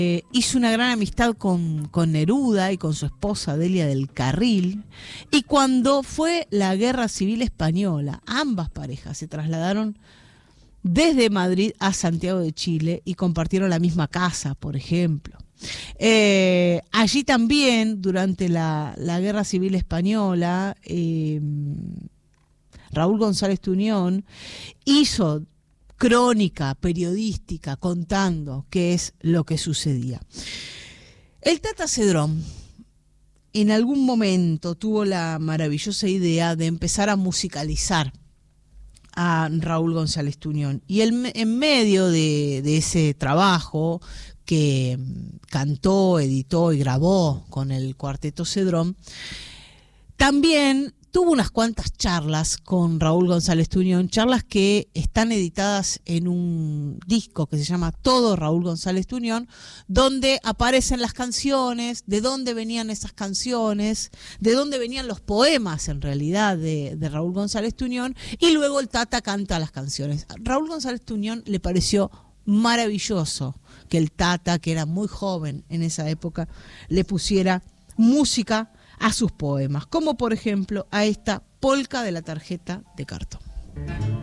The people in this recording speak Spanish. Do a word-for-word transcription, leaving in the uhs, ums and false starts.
Eh, hizo una gran amistad con, con Neruda y con su esposa Delia del Carril, y cuando fue la Guerra Civil Española, ambas parejas se trasladaron desde Madrid a Santiago de Chile y compartieron la misma casa, por ejemplo. Eh, allí también, durante la, la Guerra Civil Española, eh, Raúl González Tuñón hizo crónica periodística contando qué es lo que sucedía. El Tata Cedrón en algún momento tuvo la maravillosa idea de empezar a musicalizar a Raúl González Tuñón, y él, en medio de, de ese trabajo que cantó, editó y grabó con el Cuarteto Cedrón, también tuvo unas cuantas charlas con Raúl González Tuñón, charlas que están editadas en un disco que se llama Todo Raúl González Tuñón, donde aparecen las canciones, de dónde venían esas canciones, de dónde venían los poemas en realidad de, de Raúl González Tuñón, y luego el Tata canta las canciones. A Raúl González Tuñón le pareció maravilloso que el Tata, que era muy joven en esa época, le pusiera música a sus poemas, como por ejemplo a esta polca de la tarjeta de cartón.